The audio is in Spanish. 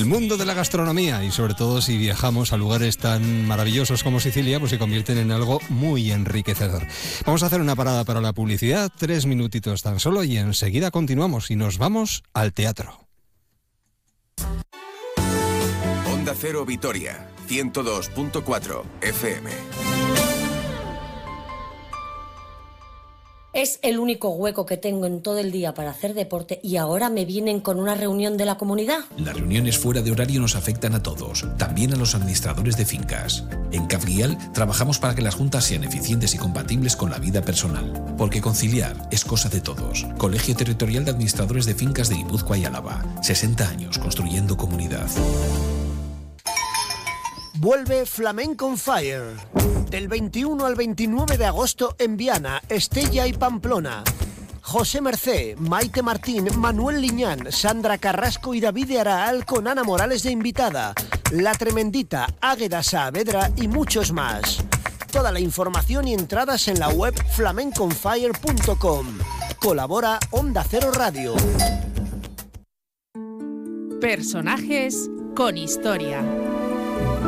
mundo de la gastronomía, y sobre todo si viajamos a lugares tan maravillosos como Sicilia, pues se convierten en algo muy enriquecedor. Vamos a hacer una parada para la publicidad, 3 minutitos tan solo, y enseguida continuamos y nos vamos al teatro. Onda Cero Vitoria, 102.4 FM. Es el único hueco que tengo en todo el día para hacer deporte y ahora me vienen con una reunión de la comunidad. Las reuniones fuera de horario nos afectan a todos, también a los administradores de fincas. En Cabrial trabajamos para que las juntas sean eficientes y compatibles con la vida personal, porque conciliar es cosa de todos. Colegio Territorial de Administradores de Fincas de Guipúzcoa y Álava. 60 años construyendo comunidad. Vuelve Flamenco on Fire. Del 21 al 29 de agosto en Viana, Estella y Pamplona. José Mercé, Maite Martín, Manuel Liñán, Sandra Carrasco y David Araal con Ana Morales de invitada. La Tremendita, Águeda Saavedra y muchos más. Toda la información y entradas en la web flamenconfire.com. Colabora Onda Cero Radio. Personajes con historia.